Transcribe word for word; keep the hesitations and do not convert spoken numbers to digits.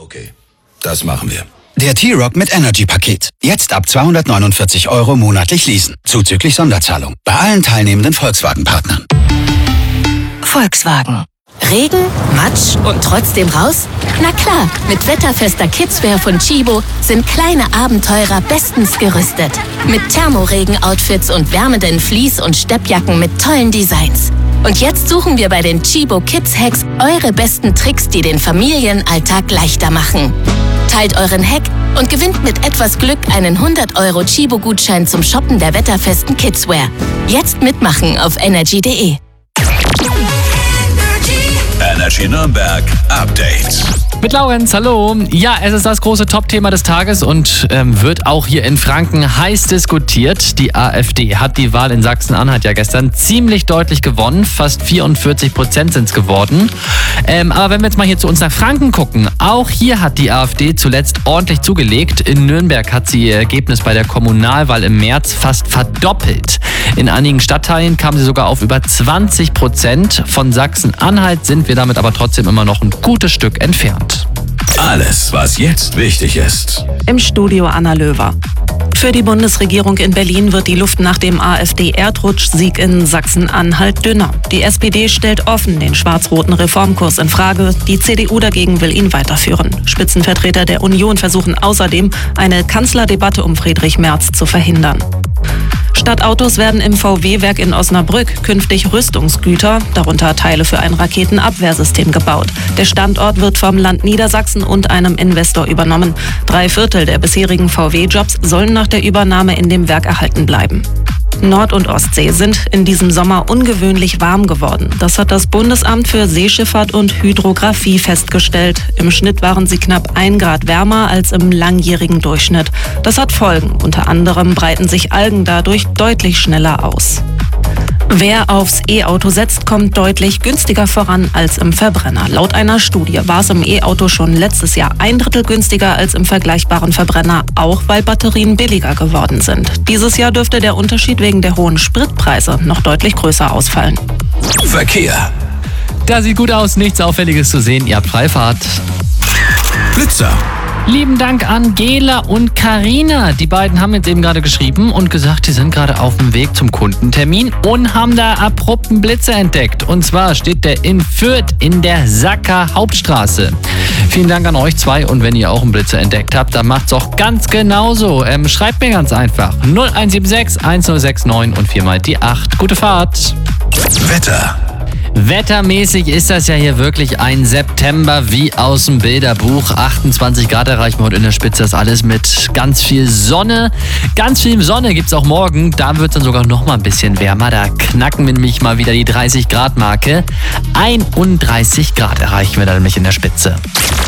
Okay, das machen wir. Der T-Roc mit Energy-Paket. Jetzt ab zweihundertneunundvierzig Euro monatlich leasen. Zuzüglich Sonderzahlung. Bei allen teilnehmenden Volkswagen-Partnern. Volkswagen. Regen, Matsch und trotzdem raus? Na klar, mit wetterfester Kidswear von Chibo sind kleine Abenteurer bestens gerüstet. Mit Thermoregen-Outfits und wärmenden Fleece- und Steppjacken mit tollen Designs. Und jetzt suchen wir bei den Chibo Kids Hacks eure besten Tricks, die den Familienalltag leichter machen. Teilt euren Hack und gewinnt mit etwas Glück einen hundert Euro Chibo-Gutschein zum Shoppen der wetterfesten Kidswear. Jetzt mitmachen auf energy punkt de. Energy Nürnberg Update. Mit Laurenz, hallo. Ja, es ist das große Top-Thema des Tages und ähm, wird auch hier in Franken heiß diskutiert. Die AfD hat die Wahl in Sachsen-Anhalt ja gestern ziemlich deutlich gewonnen. Fast vierundvierzig Prozent sind es geworden. Ähm, aber wenn wir jetzt mal hier zu uns nach Franken gucken, auch hier hat die AfD zuletzt ordentlich zugelegt. In Nürnberg hat sie ihr Ergebnis bei der Kommunalwahl im März fast verdoppelt. In einigen Stadtteilen kam sie sogar auf über zwanzig Prozent. Von Sachsen-Anhalt sind wir damit aber trotzdem immer noch ein gutes Stück entfernt. Alles, was jetzt wichtig ist. Im Studio Anna Löwer. Für die Bundesregierung in Berlin wird die Luft nach dem AfD-Erdrutschsieg in Sachsen-Anhalt dünner. Die S P D stellt offen den schwarz-roten Reformkurs in Frage. Die C D U dagegen will ihn weiterführen. Spitzenvertreter der Union versuchen außerdem, eine Kanzlerdebatte um Friedrich Merz zu verhindern. Statt Autos werden im V W-Werk in Osnabrück künftig Rüstungsgüter, darunter Teile für ein Raketenabwehrsystem, gebaut. Der Standort wird vom Land Niedersachsen und einem Investor übernommen. Drei Viertel der bisherigen V W-Jobs sollen nach der Übernahme in dem Werk erhalten bleiben. Nord- und Ostsee sind in diesem Sommer ungewöhnlich warm geworden. Das hat das Bundesamt für Seeschifffahrt und Hydrographie festgestellt. Im Schnitt waren sie knapp ein Grad wärmer als im langjährigen Durchschnitt. Das hat Folgen. Unter anderem breiten sich Algen dadurch deutlich schneller aus. Wer aufs E-Auto setzt, kommt deutlich günstiger voran als im Verbrenner. Laut einer Studie war es im E-Auto schon letztes Jahr ein Drittel günstiger als im vergleichbaren Verbrenner, auch weil Batterien billiger geworden sind. Dieses Jahr dürfte der Unterschied wegen der hohen Spritpreise noch deutlich größer ausfallen. Verkehr. Da sieht gut aus, nichts Auffälliges zu sehen. Ihr habt Freifahrt. Blitzer. Lieben Dank an Gela und Karina. Die beiden haben jetzt eben gerade geschrieben und gesagt, die sind gerade auf dem Weg zum Kundentermin und haben da abrupten Blitzer entdeckt. Und zwar steht der in Fürth in der Sacker Hauptstraße. Vielen Dank an euch zwei und wenn ihr auch einen Blitzer entdeckt habt, dann macht's auch ganz genauso. Ähm, schreibt mir ganz einfach null eins sieben sechs eins null sechs neun und viermal die acht. Gute Fahrt. Wetter. Wettermäßig ist das ja hier wirklich ein September wie aus dem Bilderbuch. achtundzwanzig Grad erreichen wir heute in der Spitze. Das alles mit ganz viel Sonne. Ganz viel Sonne gibt es auch morgen. Da wird es dann sogar noch mal ein bisschen wärmer. Da knacken wir nämlich mal wieder die dreißig Grad Marke. einunddreißig Grad erreichen wir dann nämlich in der Spitze.